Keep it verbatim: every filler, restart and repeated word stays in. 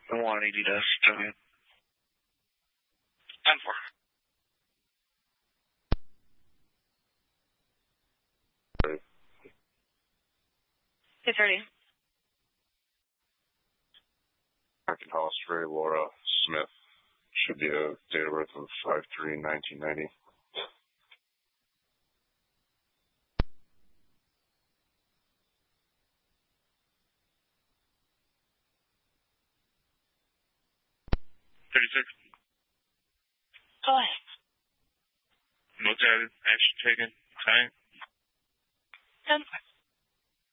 one eighty desk. ten four. two thirty. American House, Ray Laura Smith. Should be a date of birth of five three nineteen ninety. thirty-six. Go ahead. Notated. Action taken. Time. ten.